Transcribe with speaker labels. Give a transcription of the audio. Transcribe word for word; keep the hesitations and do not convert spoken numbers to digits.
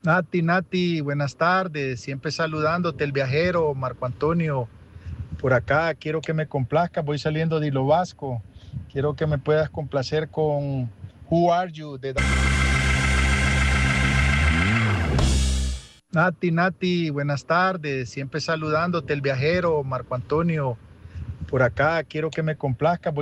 Speaker 1: Nati, Nati, buenas tardes. Siempre saludándote, el viajero Marco Antonio. Por acá quiero que me complazcas. Voy saliendo de Hilo Vasco. Quiero que me puedas complacer con Who Are You de Nati, Nati, buenas tardes. Siempre saludándote, el viajero Marco Antonio. Por acá quiero que me complazcas. Voy